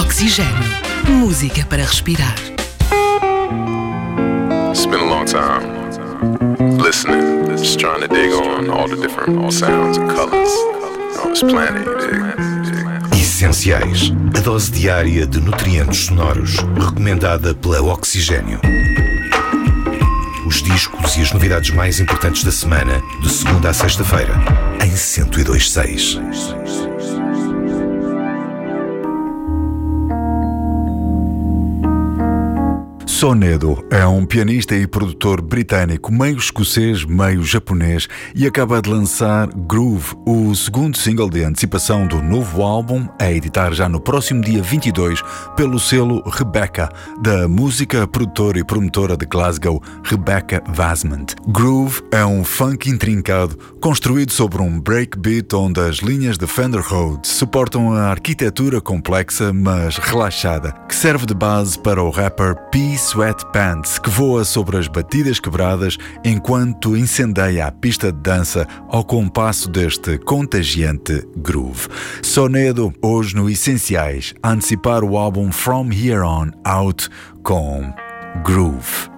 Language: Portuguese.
Oxigênio. Música para respirar. It's been a long time listening, just trying to dig on all the different sounds and colors on this planet, you dig? Essenciais. A dose diária de nutrientes sonoros, recomendada pela Oxigênio. Os discos e as novidades mais importantes da semana, de segunda à sexta-feira, em 102.6. Sonedo é um pianista e produtor britânico, meio escocês, meio japonês, e acaba de lançar Groove, o segundo single de antecipação do novo álbum, a editar já no próximo dia 22 pelo selo Rebecca, da música, produtora e promotora de Glasgow, Rebecca Vasmant. Groove é um funk intrincado, construído sobre um breakbeat onde as linhas de Fender Rhodes suportam a arquitetura complexa, mas relaxada, que serve de base para o rapper P. Sweatpants, que voa sobre as batidas quebradas enquanto incendeia a pista de dança ao compasso deste contagiante groove. Sonedo, hoje no Essenciais, a antecipar o álbum From Here On Out com Groove.